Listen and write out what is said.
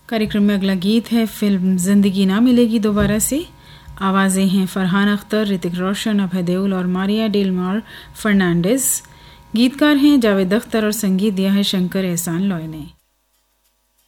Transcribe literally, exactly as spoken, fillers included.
कार्यक्रम में अगला गीत है फिल्म जिंदगी ना मिलेगी दोबारा से। आवाज़ें हैं फरहान अख्तर, ऋतिक रोशन, अभय देओल और मारिया डेल मार फर्नांडिस। गीतकार हैं जावेद अख्तर और संगीत दिया है शंकर एहसान लॉय ने।